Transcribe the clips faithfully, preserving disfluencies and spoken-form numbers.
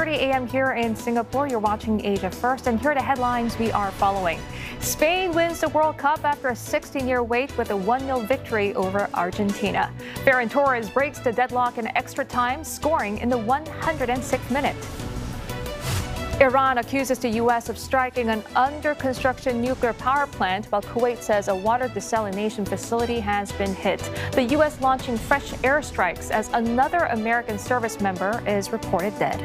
thirty a m here in Singapore. You're watching Asia First, and here are the headlines we are following. Spain wins the World Cup after a sixteen-year wait with a one nil victory over Argentina. Ferran Torres breaks the deadlock in extra time, scoring in the one hundred sixth minute. Iran accuses the U S of striking an under-construction nuclear power plant, while Kuwait says a water desalination facility has been hit. The U S launching fresh airstrikes as another American service member is reported dead.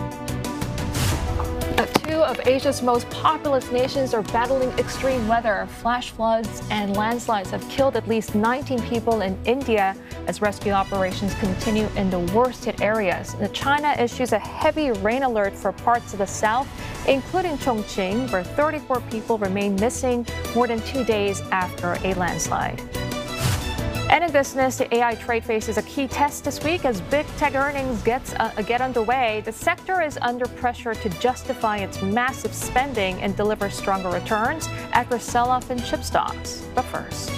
Two of Asia's most populous nations are battling extreme weather. Flash floods and landslides have killed at least nineteen people in India as rescue operations continue in the worst-hit areas. China issues a heavy rain alert for parts of the south, including Chongqing, where thirty-four people remain missing more than two days after a landslide. And in business, the A I trade faces a key test this week as big tech earnings gets, uh, get underway. The sector is under pressure to justify its massive spending and deliver stronger returns after a sell-off in chip stocks. But first,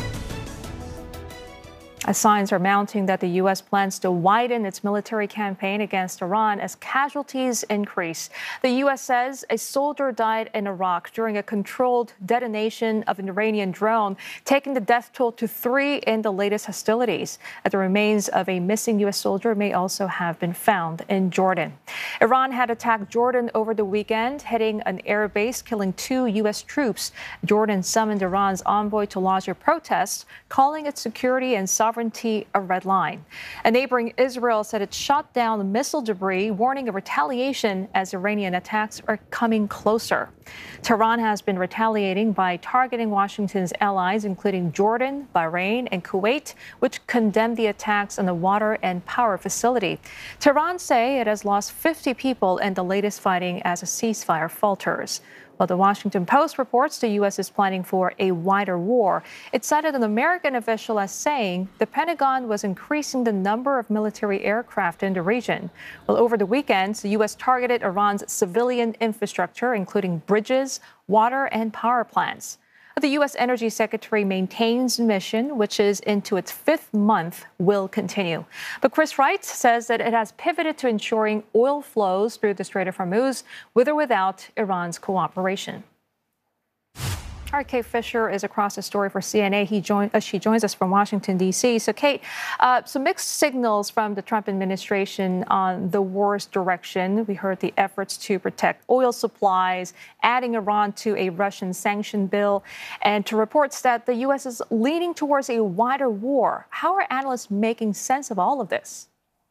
as signs are mounting that the U S plans to widen its military campaign against Iran as casualties increase. The U S says a soldier died in Iraq during a controlled detonation of an Iranian drone, taking the death toll to three in the latest hostilities. The remains of a missing U S soldier may also have been found in Jordan. Iran had attacked Jordan over the weekend, hitting an air base, killing two U S troops. Jordan summoned Iran's envoy to lodge a protest, calling its security and sovereignty a red line. A neighboring Israel said it shot down missile debris, warning of retaliation as Iranian attacks are coming closer. Tehran has been retaliating by targeting Washington's allies, including Jordan, Bahrain, and Kuwait, which condemned the attacks on the water and power facility. Tehran say it has lost fifty people in the latest fighting as a ceasefire falters. While the Washington Post reports the U S is planning for a wider war, it cited an American official as saying the Pentagon was increasing the number of military aircraft in the region. Well, over the weekend, the U S targeted Iran's civilian infrastructure, including bridges, water, and power plants. The U S Energy Secretary maintains the mission, which is into its fifth month, will continue. But Chris Wright says that it has pivoted to ensuring oil flows through the Strait of Hormuz, with or without Iran's cooperation. All right, Kate Fisher is across the story for C N A. He joined, uh, she joins us from Washington, D C. So, Kate, uh, some mixed signals from the Trump administration on the war's direction. We heard the efforts to protect oil supplies, adding Iran to a Russian sanction bill, and to reports that the U S is leaning towards a wider war. How are analysts making sense of all of this?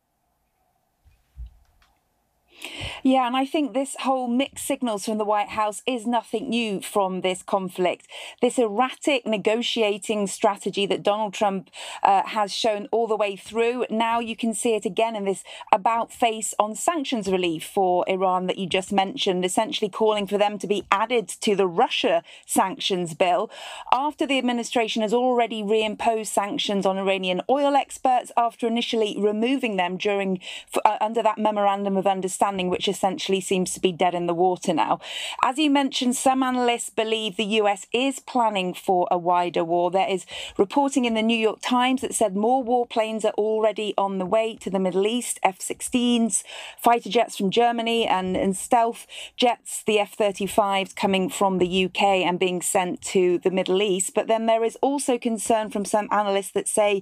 Yeah, and I think this whole mixed signals from the White House is nothing new from this conflict. This erratic negotiating strategy that Donald Trump uh, has shown all the way through. Now you can see it again in this about face on sanctions relief for Iran that you just mentioned, essentially calling for them to be added to the Russia sanctions bill after the administration has already reimposed sanctions on Iranian oil experts after initially removing them during uh, under that memorandum of understanding, which essentially seems to be dead in the water now. As you mentioned, some analysts believe the U S is planning for a wider war. There is reporting in the New York Times that said more warplanes are already on the way to the Middle East, F sixteens, fighter jets from Germany, and, and stealth jets, the F thirty-fives, coming from the U K and being sent to the Middle East. But then there is also concern from some analysts that say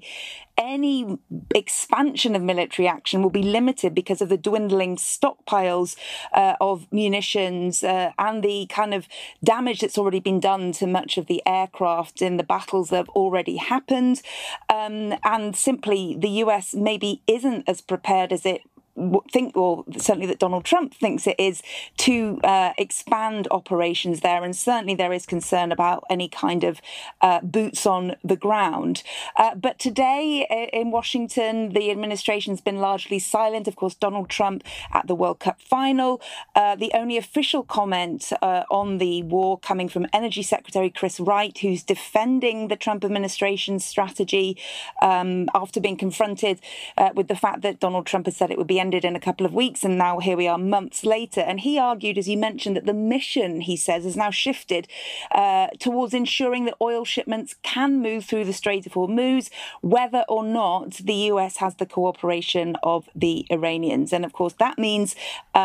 any expansion of military action will be limited because of the dwindling stockpiles uh, of munitions uh, and the kind of damage that's already been done to much of the aircraft in the battles that have already happened. Um, and simply the U S maybe isn't as prepared as it think, or certainly that Donald Trump thinks it is, to uh, expand operations there. And certainly there is concern about any kind of uh, boots on the ground. Uh, but today in Washington, the administration's been largely silent. Of course, Donald Trump at the World Cup final, uh, the only official comment uh, on the war coming from Energy Secretary Chris Wright, who's defending the Trump administration's strategy um, after being confronted uh, with the fact that Donald Trump has said it would be ended in a couple of weeks, and now here we are months later. And he argued, as you mentioned, that the mission, he says, has now shifted uh, towards ensuring that oil shipments can move through the Strait of Hormuz, whether or not the U S has the cooperation of the Iranians. And of course, that means uh,